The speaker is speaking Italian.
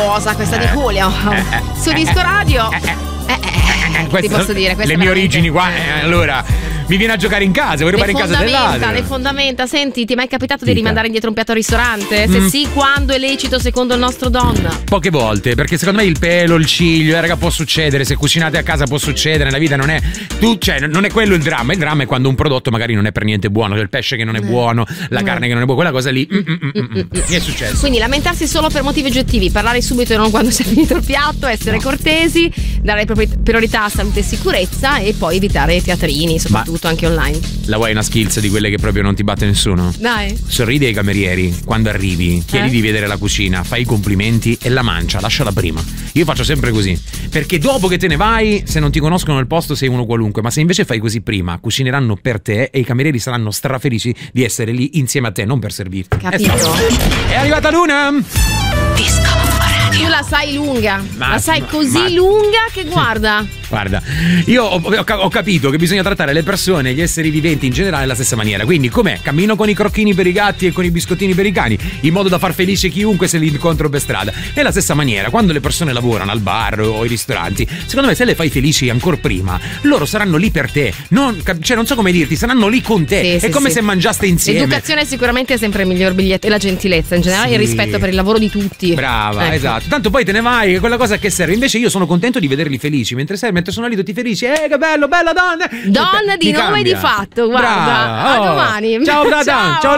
cosa questa di Julio su Disco Radio. Ti posso dire, le mie origini qua, allora mi viene a giocare in casa, vuoi rubare in casa dell'altro? Le fondamenta. Senti, ti è mai capitato di rimandare indietro un piatto al ristorante? Se sì, quando è lecito secondo il nostro Don? Poche volte, perché secondo me il pelo, il ciglio, raga, può succedere, se cucinate a casa può succedere, nella vita non è non è quello il dramma è quando un prodotto magari non è per niente buono, il pesce che non è buono, la carne che non è buona, quella cosa lì mi è successo. Quindi lamentarsi solo per motivi oggettivi, parlare subito e non quando si è finito il piatto, essere cortesi, dare priorità a salute e sicurezza e poi evitare teatrini, soprattutto anche online. La vuoi una skills di quelle che proprio non ti batte nessuno? Dai. Sorridi ai camerieri quando arrivi, chiedi di vedere la cucina, fai i complimenti e la mancia, lasciala prima. Io faccio sempre così, perché dopo che te ne vai, se non ti conoscono il posto sei uno qualunque, ma se invece fai così prima, cucineranno per te e i camerieri saranno strafelici di essere lì insieme a te, non per servirti. Capito? È arrivata Luna! Disco Radio. Tu la sai lunga, la sai così lunga che guarda, io ho capito che bisogna trattare le persone, gli esseri viventi in generale alla stessa maniera. Quindi com'è? Cammino con i crocchini per i gatti e con i biscottini per i cani, in modo da far felice chiunque se li incontro per strada. È la stessa maniera quando le persone lavorano al bar o ai ristoranti. Secondo me se le fai felici ancora prima, loro saranno lì per te, non so come dirti, saranno lì con te. È come se mangiaste insieme. L'educazione sicuramente è sempre il miglior biglietto, e la gentilezza in generale, il rispetto per il lavoro di tutti. Brava, esatto. Tanto poi te ne vai, quella cosa che serve. Invece io sono contento di vederli felici, mentre sono lì tutti felici. Che bello, bella donna. Donna di nome e di fatto, guarda. Brava. A domani. Ciao Brada. Ciao.